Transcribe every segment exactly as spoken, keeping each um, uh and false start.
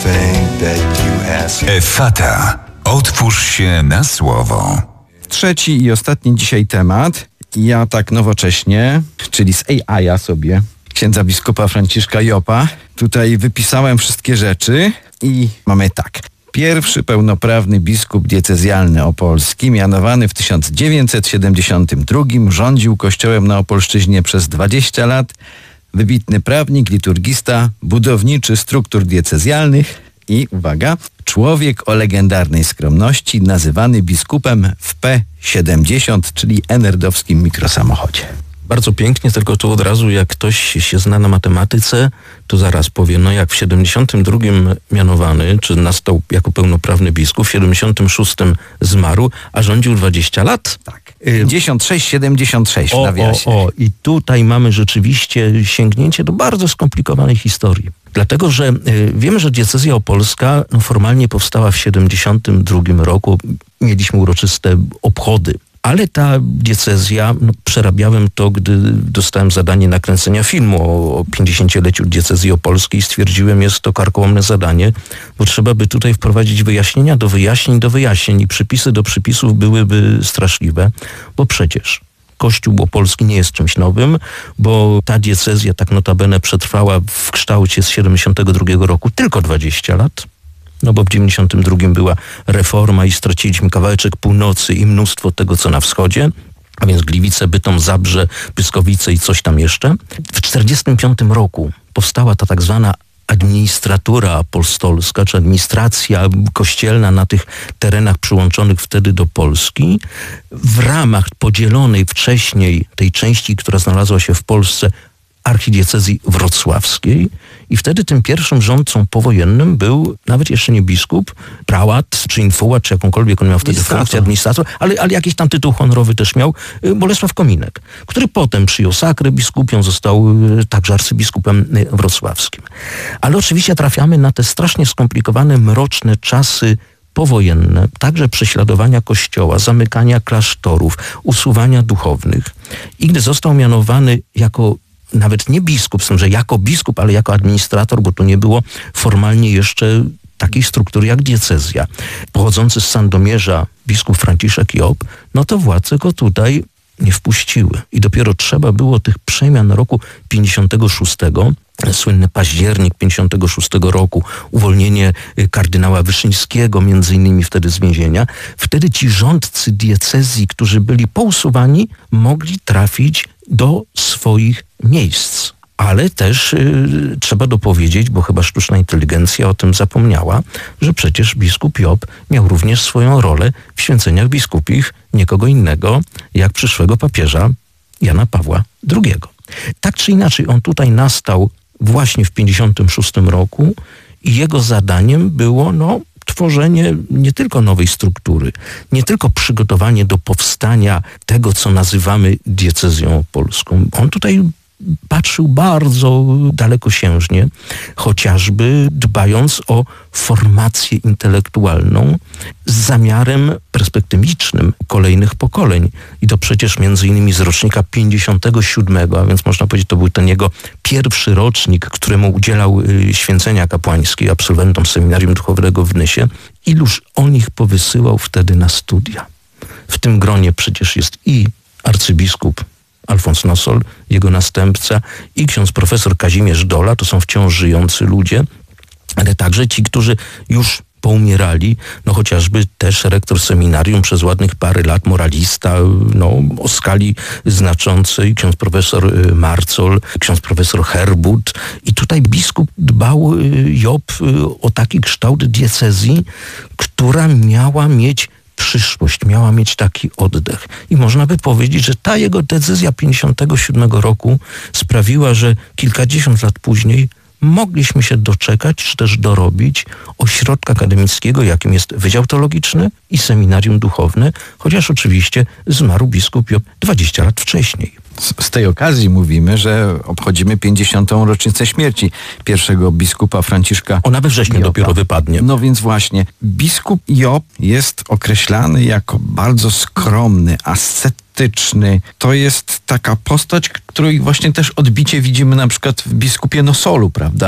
anything that you ask. Efata. Otwórz się na słowo. Trzeci i ostatni dzisiaj temat. Ja tak nowocześnie, czyli z A I a sobie, księdza biskupa Franciszka Jopa, tutaj wypisałem wszystkie rzeczy i mamy tak. Pierwszy pełnoprawny biskup diecezjalny opolski, mianowany w tysiąc dziewięćset siedemdziesiątym drugim, rządził kościołem na Opolszczyźnie przez dwadzieścia lat. Wybitny prawnik, liturgista, budowniczy struktur diecezjalnych i, uwaga, człowiek o legendarnej skromności, nazywany biskupem w P siedemdziesiąt, czyli enerdowskim mikrosamochodzie. Bardzo pięknie, tylko tu od razu jak ktoś się zna na matematyce, to zaraz powie, no jak w siedemdziesiątym drugim mianowany, czy nastał jako pełnoprawny biskup, w siedemdziesiątym szóstym zmarł, a rządził dwadzieścia lat? Tak. pięćdziesiąt sześć siedemdziesiąt sześć w nawiasie. O, o, i tutaj mamy rzeczywiście sięgnięcie do bardzo skomplikowanej historii. Dlatego, że y, wiemy, że diecezja opolska no, formalnie powstała w siedemdziesiątym drugim roku. Mieliśmy uroczyste obchody. Ale ta diecezja, no, przerabiałem to, gdy dostałem zadanie nakręcenia filmu o, o pięćdziesięcioleciu diecezji opolskiej. Stwierdziłem, jest to karkołomne zadanie, bo trzeba by tutaj wprowadzić wyjaśnienia do wyjaśnień do wyjaśnień i przypisy do przypisów byłyby straszliwe, bo przecież Kościół opolski nie jest czymś nowym, bo ta diecezja tak notabene przetrwała w kształcie z siedemdziesiątego drugiego roku tylko dwadzieścia lat. No bo w dziewięćdziesiątym drugim była reforma i straciliśmy kawałeczek północy i mnóstwo tego, co na wschodzie, a więc Gliwice, Bytom, Zabrze, Pyskowice i coś tam jeszcze. W czterdziestym piątym roku powstała ta tak zwana administratura apostolska, czy administracja kościelna na tych terenach przyłączonych wtedy do Polski. W ramach podzielonej wcześniej tej części, która znalazła się w Polsce, archidiecezji wrocławskiej i wtedy tym pierwszym rządcą powojennym był nawet jeszcze nie biskup, prałat, czy infuła, czy jakąkolwiek on miał wtedy funkcję, administrator, ale, ale jakiś tam tytuł honorowy też miał, Bolesław Kominek, który potem przyjął sakrę biskupią, został także arcybiskupem wrocławskim. Ale oczywiście trafiamy na te strasznie skomplikowane, mroczne czasy powojenne, także prześladowania kościoła, zamykania klasztorów, usuwania duchownych. I gdy został mianowany jako nawet nie biskup, z tym, że jako biskup, ale jako administrator, bo tu nie było formalnie jeszcze takiej struktury jak diecezja. Pochodzący z Sandomierza biskup Franciszek Jop, no to władze go tutaj nie wpuściły. I dopiero trzeba było tych przemian roku pięćdziesiątego szóstego, słynny październik pięćdziesiątego szóstego roku, uwolnienie kardynała Wyszyńskiego, między innymi wtedy z więzienia. Wtedy ci rządcy diecezji, którzy byli pousuwani, mogli trafić do swoich miejsc. Ale też y, trzeba dopowiedzieć, bo chyba sztuczna inteligencja o tym zapomniała, że przecież biskup Job miał również swoją rolę w święceniach biskupich nie kogo innego jak przyszłego papieża Jana Pawła drugiego. Tak czy inaczej on tutaj nastał właśnie w pięćdziesiątym szóstym roku i jego zadaniem było no, tworzenie nie tylko nowej struktury, nie tylko przygotowanie do powstania tego, co nazywamy diecezją polską. On tutaj patrzył bardzo dalekosiężnie, chociażby dbając o formację intelektualną z zamiarem perspektywicznym kolejnych pokoleń. I to przecież między innymi z rocznika pięćdziesiątego siódmego, a więc można powiedzieć, to był ten jego pierwszy rocznik, któremu udzielał y, święcenia kapłańskie absolwentom seminarium duchownego w Nysie. Iluż on ich powysyłał wtedy na studia. W tym gronie przecież jest i arcybiskup Alfons Nosol, jego następca, i ksiądz profesor Kazimierz Dola, to są wciąż żyjący ludzie, ale także ci, którzy już poumierali, no chociażby też rektor seminarium przez ładnych parę lat, moralista, no o skali znaczącej, ksiądz profesor Marcol, ksiądz profesor Herbut. I tutaj biskup dbał, Job, o taki kształt diecezji, która miała mieć przyszłość, miała mieć taki oddech. I można by powiedzieć, że ta jego decyzja pięćdziesiątego siódmego roku sprawiła, że kilkadziesiąt lat później mogliśmy się doczekać, czy też dorobić ośrodka akademickiego, jakim jest Wydział Teologiczny i Seminarium Duchowne, chociaż oczywiście zmarł biskup Job dwadzieścia lat wcześniej. Z tej okazji mówimy, że obchodzimy pięćdziesiątą rocznicę śmierci pierwszego biskupa Franciszka. Ona we wrześniu Jopa. dopiero wypadnie. No więc właśnie, biskup Job jest określany jako bardzo skromny, ascetyczny. To jest taka postać, której właśnie też odbicie widzimy na przykład w biskupie Nosolu, prawda? Tak.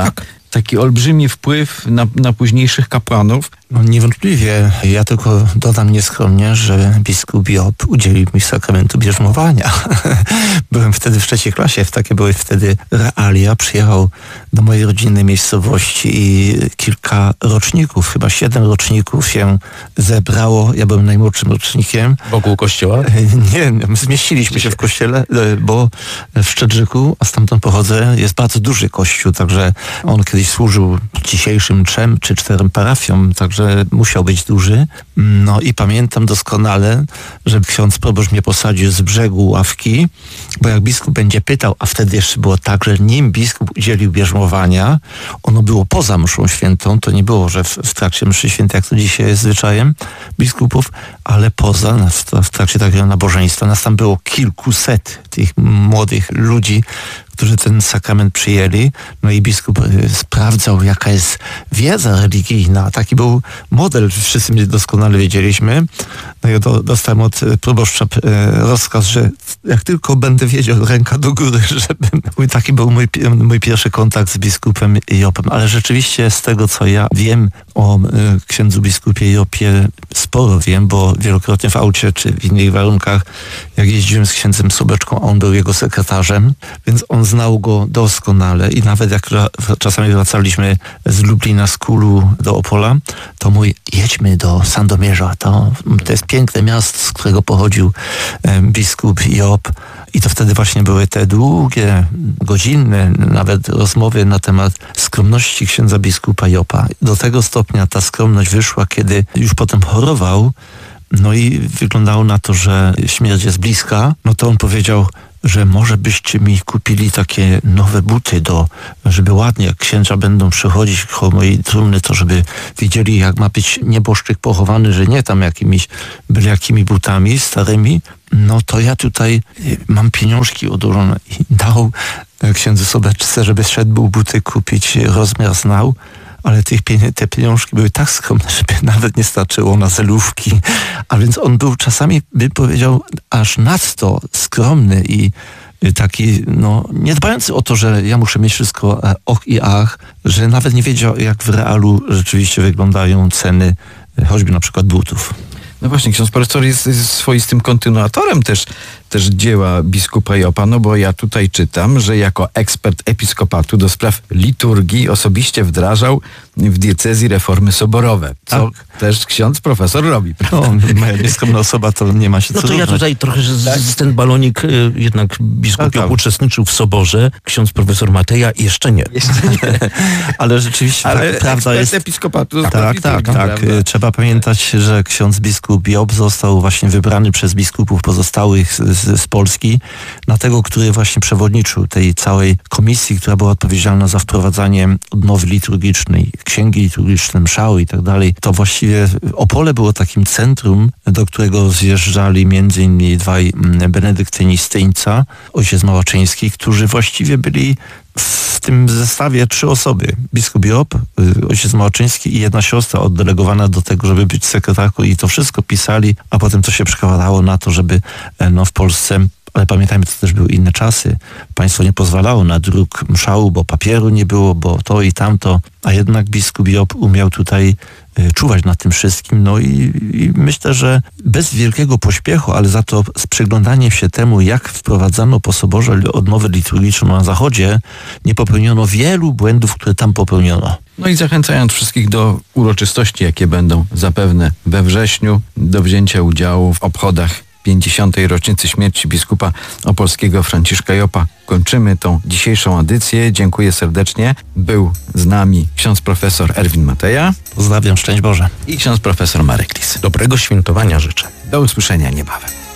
taki olbrzymi wpływ na, na późniejszych kapłanów. No niewątpliwie. Ja tylko dodam nieskromnie, że biskup Job udzielił mi sakramentu bierzmowania. Byłem wtedy w trzeciej klasie, w takie były wtedy realia. Przyjechał do mojej rodzinnej miejscowości i kilka roczników, chyba siedem roczników się zebrało. Ja byłem najmłodszym rocznikiem. Wokół kościoła? Nie, zmieściliśmy się w kościele, bo w Szczedrzyku, a stamtąd pochodzę, jest bardzo duży kościół, także on kiedyś służył dzisiejszym trzem czy czterem parafiom, także musiał być duży. No i pamiętam doskonale, że ksiądz proboszcz mnie posadził z brzegu ławki, bo jak biskup będzie pytał, a wtedy jeszcze było tak, że nim biskup udzielił bierzmowania, ono było poza mszą świętą, to nie było, że w, w trakcie mszy świętej, jak to dzisiaj jest zwyczajem biskupów, ale poza, w, w trakcie takiego nabożeństwa. Nas tam było kilkuset tych młodych ludzi, którzy ten sakrament przyjęli. No i biskup y, sprawdzał, jaka jest wiedza religijna. Taki był model, wszyscy my doskonale wiedzieliśmy. No i do, dostałem od y, proboszcza y, rozkaz, że jak tylko będę wiedział, ręka do góry, żeby... Mój, taki był mój, mój pierwszy kontakt z biskupem Jobem. Ale rzeczywiście z tego, co ja wiem o y, księdzu biskupie Jobie, sporo wiem, bo wielokrotnie w aucie czy w innych warunkach, jak jeździłem z księdzem Sobeczką, on był jego sekretarzem, więc on znał go doskonale i nawet jak czasami wracaliśmy z Lublina, z Kulu do Opola, to mój, jedźmy do Sandomierza, to, to jest piękne miasto, z którego pochodził um, biskup Job. I to wtedy właśnie były te długie, godzinne nawet rozmowy na temat skromności księdza biskupa Joba. Do tego stopnia ta skromność wyszła, kiedy już potem chorował, no i wyglądało na to, że śmierć jest bliska, no to on powiedział, że może byście mi kupili takie nowe buty, do, żeby ładnie, jak księża będą przychodzić koło mojej trumny, to żeby widzieli, jak ma być nieboszczyk pochowany, że nie tam jakimiś byle jakimi butami starymi. No to ja tutaj mam pieniążki odłożone i dał księdzu Sobeczce, żeby szedł był buty kupić, rozmiar znał. Ale tych pieni- te pieniążki były tak skromne, żeby nawet nie starczyło na zelówki. A więc on był czasami, bym powiedział, aż nadto skromny i taki, no, nie dbający o to, że ja muszę mieć wszystko och i ach, że nawet nie wiedział, jak w realu rzeczywiście wyglądają ceny choćby na przykład butów. No właśnie, ksiądz profesor jest, jest swoistym kontynuatorem też, też dzieła biskupa Joba, no bo ja tutaj czytam, że jako ekspert episkopatu do spraw liturgii osobiście wdrażał w diecezji reformy soborowe, co tak też ksiądz profesor robi. No, moja nieskromna osoba to nie ma się no co to ja równać. tutaj trochę z, Tak? z ten balonik y, jednak biskup Tak, Job tak. uczestniczył w soborze, ksiądz profesor Mateja jeszcze nie. Jeszcze nie. Ale rzeczywiście Ale tak, prawda ekspert jest... episkopatu do spraw Tak, tak, liturgii, tak. prawda? Trzeba pamiętać, że ksiądz biskup Job został właśnie wybrany przez biskupów pozostałych z, z, z Polski na tego, który właśnie przewodniczył tej całej komisji, która była odpowiedzialna za wprowadzanie odnowy liturgicznej, księgi liturgiczne, mszały i tak dalej. To właściwie Opole było takim centrum, do którego zjeżdżali między innymi dwaj benedyktyni z Tyńca, ojciec Małaczyński, którzy właściwie byli w tym zestawie trzy osoby. Biskup Job, ojciec Małaczyński i jedna siostra oddelegowana do tego, żeby być sekretarką i to wszystko pisali, a potem to się przekładało na to, żeby no, w Polsce, ale pamiętajmy, to też były inne czasy. Państwo nie pozwalało na druk mszału, bo papieru nie było, bo to i tamto, a jednak biskup Job umiał tutaj czuwać nad tym wszystkim. No i, i myślę, że bez wielkiego pośpiechu, ale za to z przyglądaniem się temu, jak wprowadzano po soborze odnowę liturgiczną na Zachodzie, nie popełniono wielu błędów, które tam popełniono. No i zachęcając wszystkich do uroczystości, jakie będą zapewne we wrześniu, do wzięcia udziału w obchodach pięćdziesiątej rocznicy śmierci biskupa opolskiego Franciszka Joba. Kończymy tą dzisiejszą edycję. Dziękuję serdecznie. Był z nami ksiądz profesor Erwin Mateja. Pozdrawiam, szczęść Boże. I ksiądz profesor Marek Lis. Dobrego świętowania życzę. Do usłyszenia niebawem.